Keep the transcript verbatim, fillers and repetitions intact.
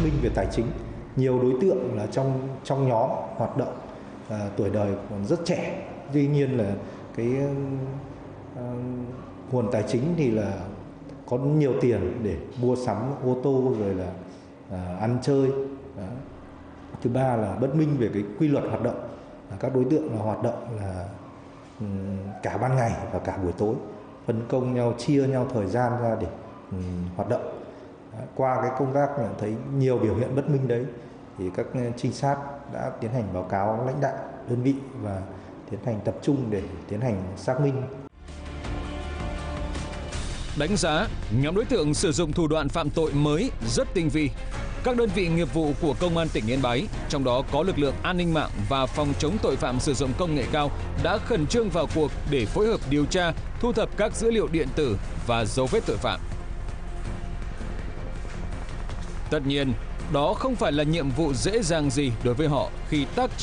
minh về tài chính. Nhiều đối tượng là trong trong nhóm hoạt động à, tuổi đời còn rất trẻ, tuy nhiên là cái à, nguồn tài chính thì là có nhiều tiền để mua sắm ô tô rồi là à, ăn chơi. Đó. Thứ ba là bất minh về cái quy luật hoạt động. À, các đối tượng là hoạt động là um, cả ban ngày và cả buổi tối, phân công nhau, chia nhau thời gian ra để um, hoạt động. Đó. Qua cái công tác là thấy nhiều biểu hiện bất minh đấy thì các trinh sát đã tiến hành báo cáo lãnh đạo đơn vị và tiến hành tập trung để tiến hành xác minh. Đánh giá, nhóm đối tượng sử dụng thủ đoạn phạm tội mới rất tinh vi. Các đơn vị nghiệp vụ của Công an tỉnh Yên Bái, trong đó có lực lượng an ninh mạng và phòng chống tội phạm sử dụng công nghệ cao, đã khẩn trương vào cuộc để phối hợp điều tra, thu thập các dữ liệu điện tử và dấu vết tội phạm. Tất nhiên, đó không phải là nhiệm vụ dễ dàng gì đối với họ khi tác